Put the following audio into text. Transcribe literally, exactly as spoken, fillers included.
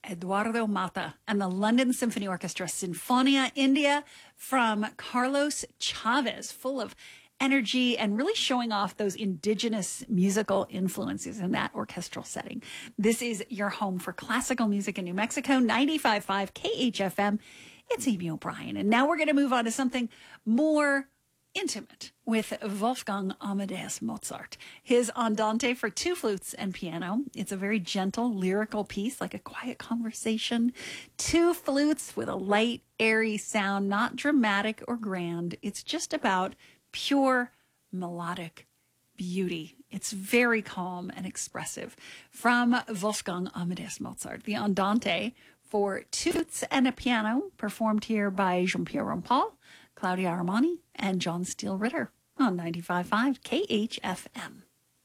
Eduardo Mata and the London Symphony Orchestra Sinfonia India from Carlos Chavez, full of energy and really showing off those indigenous musical influences in that orchestral setting. This is your home for classical music in New Mexico, ninety-five point five K H F M. It's Amy O'Brien. And now we're going to move on to something more intimate with Wolfgang Amadeus Mozart. His Andante for two flutes and piano. It's a very gentle, lyrical piece, like a quiet conversation. Two flutes with a light, airy sound, not dramatic or grand. It's just about pure melodic beauty. It's very calm and expressive. From Wolfgang Amadeus Mozart, the Andante for two flutes and a piano, performed here by Jean-Pierre Rampal, Claudia Armani, and John Steele Ritter on ninety-five point five K H F M.